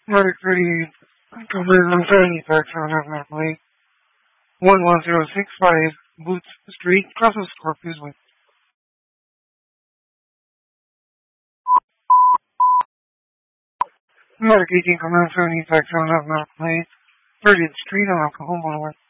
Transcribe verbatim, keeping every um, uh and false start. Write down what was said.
Medic thirty-eight, covers on seventy facts on F plate one one zero six five, Boots Street, crosses Scorpius with Medic eighteen, command seventy facts on F plate thirtieth Street on Alcohol Boulevard.